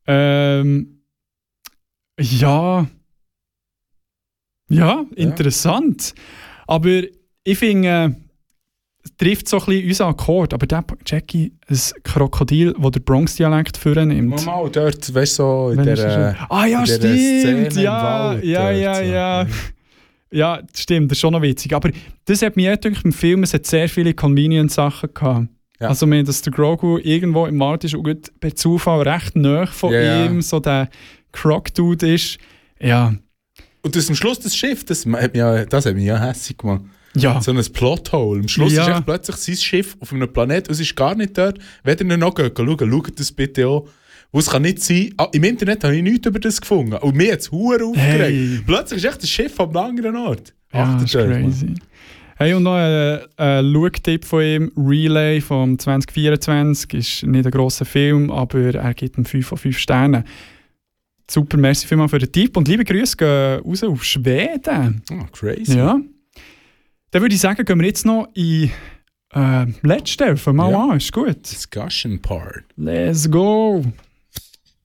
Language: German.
Ja, interessant. Aber ich finde, es trifft so ein bisschen unseren Akkord. Aber der Jackie, ein Krokodil, das der Bronx-Dialekt vornimmt. Mal dort, weißt du, so in der stimmt. Szene Ja, im Wald, ja. Ja, stimmt, das ist schon noch witzig. Aber das hat mich gedacht, im Film, es hat sehr viele Convenient-Sachen gehabt. Ja. Also, dass der Grogu irgendwo im Wald ist und gut per Zufall recht nahe von ihm so der Croc-Dude ist. Ja. Und das am Schluss das Schiff, das hat mich ja hässlich gemacht. Ja. So ein Plothole. Am Schluss ist echt plötzlich sein Schiff auf einem Planeten und es ist gar nicht dort. Wenn ihr noch schaut das bitte auch. Und es kann nicht sein, im Internet habe ich nichts über das gefunden. Und mir hat es verdammt aufgeregt. Hey. Plötzlich ist echt das Schiff an einem anderen Ort. Ja, das ist crazy. Hey, und noch ein Schau-Tipp von ihm, Relay vom 2024. Ist nicht ein grosser Film, aber er gibt ihm 5 von 5 Sternen. Super, merci vielmals für den Tipp. Und liebe Grüße gehen raus auf Schweden. Oh, crazy. Ja. Dann würde ich sagen, gehen wir jetzt noch in letzte Mal an. Ist gut. Discussion Part. Let's go.